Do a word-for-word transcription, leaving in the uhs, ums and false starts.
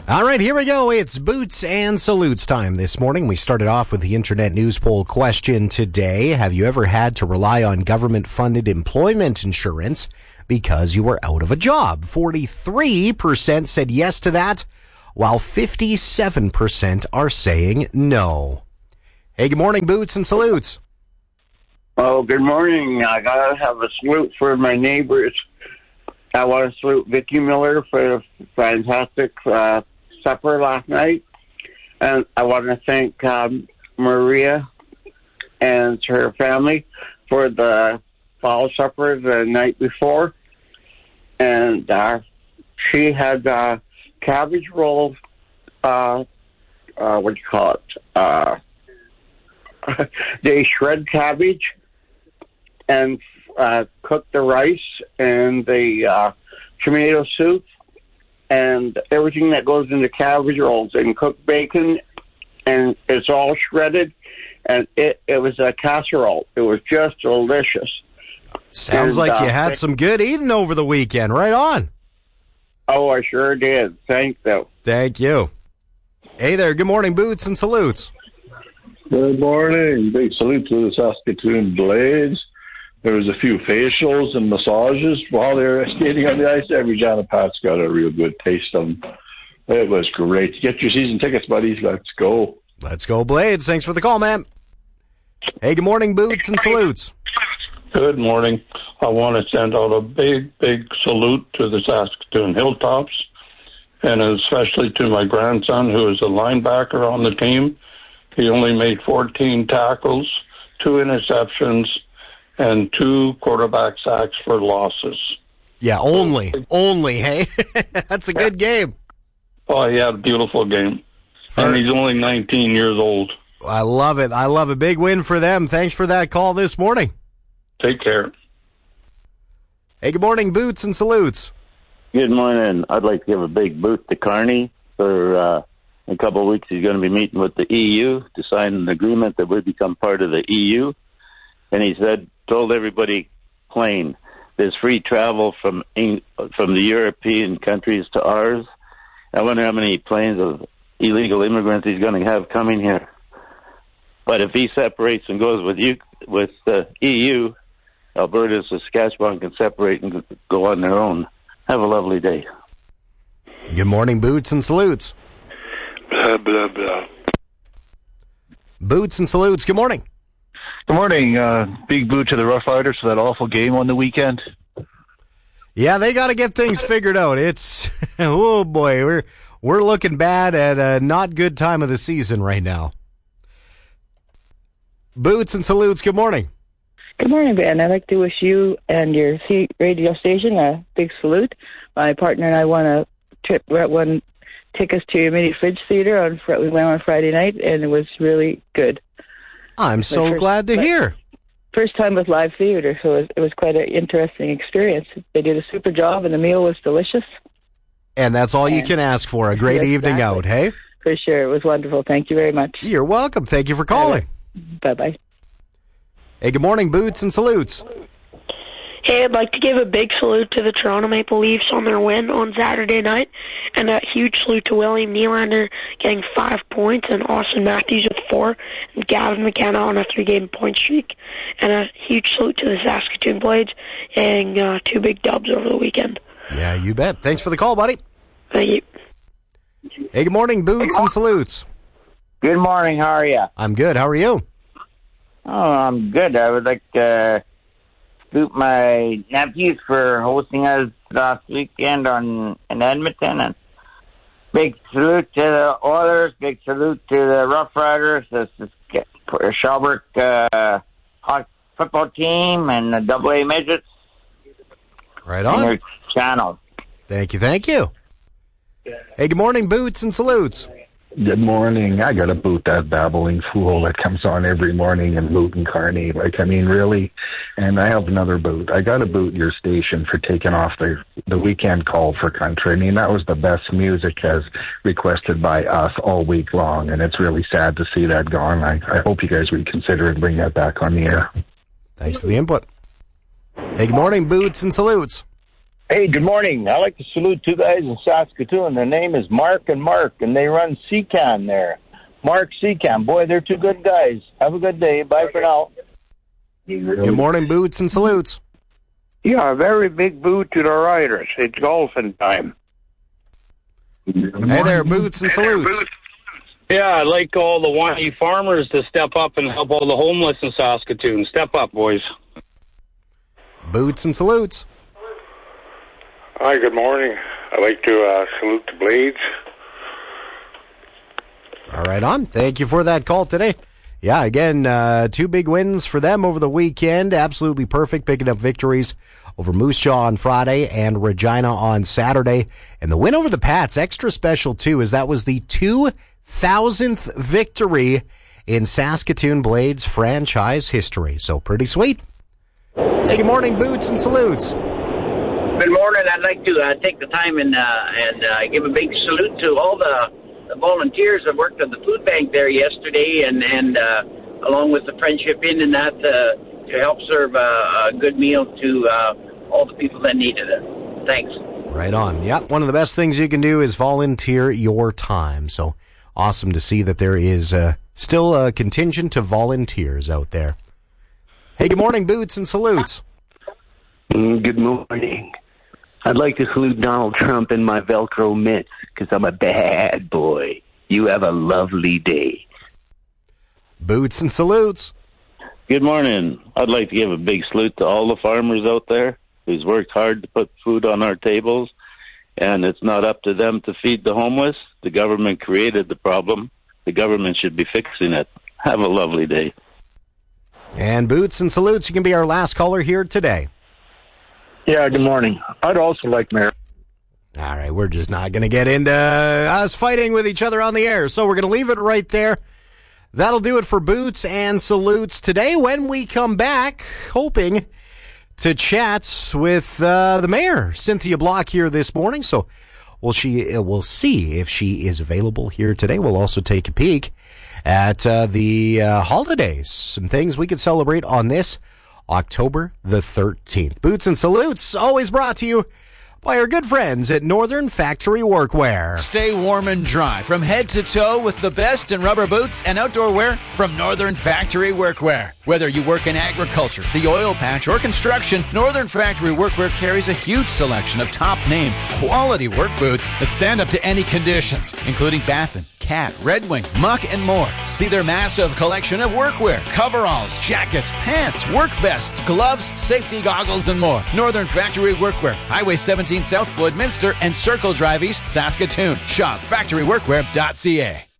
All right, here we go. It's Boots and Salutes time this morning. We started off with the Internet News Poll question today. Have you ever had to rely on government-funded employment insurance because you were out of a job? forty-three percent said yes to that, while fifty-seven percent are saying no. Hey, good morning, Boots and Salutes. Oh, good morning. I gotta have a salute for my neighbors. I want to salute Vicki Miller for the fantastic uh, supper last night. And I want to thank um, Maria and her family for the fall supper the night before. And uh, she had uh, cabbage roll, uh, uh, what do you call it? Uh, they shred cabbage and uh, cook the rice and the uh, tomato soup and everything that goes into cabbage rolls, and cook bacon, and it's all shredded, and it, it was a casserole. It was just delicious. Sounds and, like you uh, had some good eating over the weekend. Right on. Oh, I sure did. Thank you. Thank you. Hey there. Good morning, Boots and Salutes. Good morning. Big salute to the Saskatoon Blades. There was a few facials and massages while they were skating on the ice. Every John and Pat's got a real good taste of them. It was great. Get your season tickets, buddies. Let's go. Let's go, Blades. Thanks for the call, man. Hey, good morning, Boots and Salutes. Good morning. I want to send out a big, big salute to the Saskatoon Hilltops, and especially to my grandson, who is a linebacker on the team. He only made fourteen tackles, two interceptions, and two quarterback sacks for losses. Yeah, only. only, hey? That's a good game. Oh, he had a beautiful game. And he's only nineteen years old. I love it. I love a big win for them. Thanks for that call this morning. Take care. Hey, good morning, Boots and Salutes. Good morning. I'd like to give a big boot to Carney. For uh, a couple of weeks, he's going to be meeting with the E U to sign an agreement that we become part of the E U. And he said, told everybody plain, there's free travel from from the European countries to ours. I wonder how many planes of illegal immigrants he's going to have coming here. But if he separates and goes with you with the E U, Alberta and Saskatchewan can separate and go on their own. Have a lovely day. Good morning, Boots and Salutes. Blah, blah, blah. Boots and Salutes, good morning. Good morning. Uh, big boot to the Rough Riders for that awful game on the weekend. Yeah, they got to get things figured out. It's, oh boy, we're we're looking bad at a not good time of the season right now. Boots and Salutes, good morning. Good morning, Ben. I'd like to wish you and your radio station a big salute. My partner and I won a trip, won tickets to Mini Fridge Theater. On we went on Friday night, and it was really good. I'm so first, glad to hear. First time with live theater, so it was, it was quite an interesting experience. They did a super job, and the meal was delicious. And that's all and you can ask for, a great exactly. evening out, hey? For sure. It was wonderful. Thank you very much. You're welcome. Thank you for calling. Bye-bye. Hey, good morning, Boots and Salutes. Hey, I'd like to give a big salute to the Toronto Maple Leafs on their win on Saturday night, and a huge salute to William Nylander getting five points, and Austin Matthews with four, and Gavin McKenna on a three-game point streak, and a huge salute to the Saskatoon Blades getting uh, two big dubs over the weekend. Yeah, you bet. Thanks for the call, buddy. Thank you. Hey, good morning, Boots and Salutes. Good morning. How are you? I'm good. How are you? Oh, I'm good. I would like to salute my nephews for hosting us last weekend on in Edmonton, and big salute to the Oilers. Big salute to the Rough Riders, the Shelburne uh, hot football team, and the Double A Midgets. Right on. Your channel. Thank you. Thank you. Hey, good morning, Boots and Salutes. Good morning. I got to boot that babbling fool that comes on every morning and Boot and Carney. Like, I mean, really? And I have another boot. I got to boot your station for taking off the the weekend call for country. I mean, that was the best music as requested by us all week long, and it's really sad to see that gone. I, I hope you guys reconsider and bring that back on the air. Thanks for the input. Hey, good morning, Boots and Salutes. Hey, good morning. I'd like to salute two guys in Saskatoon. Their name is Mark and Mark, and they run Seacan there. Mark Seacan. Boy, they're two good guys. Have a good day. Bye for now. Good morning, Boots and Salutes. Yeah, a very big boot to the riders. It's golfing time. Hey there, Boots and Salutes. Yeah, I'd like all the whiny farmers to step up and help all the homeless in Saskatoon. Step up, boys. Boots and Salutes. Hi, good morning. I'd like to uh, salute the Blades. All right, on. Thank you for that call today. Yeah, again, uh, two big wins for them over the weekend. Absolutely perfect, picking up victories over Moose Jaw on Friday and Regina on Saturday. And the win over the Pats, extra special too, as that was the two thousandth victory in Saskatoon Blades franchise history. So pretty sweet. Hey, good morning, Boots and Salutes. Good morning. I'd like to uh, take the time and uh, and uh, give a big salute to all the, the volunteers that worked at the food bank there yesterday, and and uh, along with the Friendship Inn and that uh, to help serve uh, a good meal to uh, all the people that needed it. Thanks. Right on. Yep. One of the best things you can do is volunteer your time. So awesome to see that there is uh, still a contingent of volunteers out there. Hey, good morning, Boots and Salutes. Mm, good morning. I'd like to salute Donald Trump in my Velcro mitts because I'm a bad boy. You have a lovely day. Boots and Salutes. Good morning. I'd like to give a big salute to all the farmers out there who's worked hard to put food on our tables, and it's not up to them to feed the homeless. The government created the problem. The government should be fixing it. Have a lovely day. And Boots and Salutes, you can be our last caller here today. Yeah, good morning. I'd also like Mayor. All right, we're just not going to get into us fighting with each other on the air, so we're going to leave it right there. That'll do it for Boots and Salutes today. When we come back, hoping to chat with uh, the mayor, Cynthia Block, here this morning. So we'll, she, we'll see if she is available here today. We'll also take a peek at uh, the uh, holidays, some things we could celebrate on this October the thirteenth. Boots and Salutes, always brought to you by our good friends at Northern Factory Workwear. Stay warm and dry from head to toe with the best in rubber boots and outdoor wear from Northern Factory Workwear. Whether you work in agriculture, the oil patch, or construction, Northern Factory Workwear carries a huge selection of top-name, quality work boots that stand up to any conditions, including Baffin, Cat, Red Wing, Muck, and more. See their massive collection of workwear, coveralls, jackets, pants, work vests, gloves, safety goggles, and more. Northern Factory Workwear, Highway seventeen South Woodminster and Circle Drive East Saskatoon. Shop factory workwear dot c a.